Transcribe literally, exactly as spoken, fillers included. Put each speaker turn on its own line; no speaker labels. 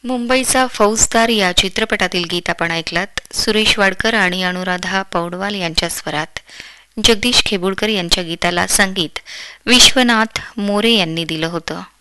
मुंबईचा फौजदार या चित्रपटातील गीत आपण ऐकलात. सुरेश वाडकर आणि अनुराधा पौडवाल यांच्या स्वरात. जगदीश खेबुडकर यांच्या गीताला संगीत विश्वनाथ मोरे यांनी दिलं होतं.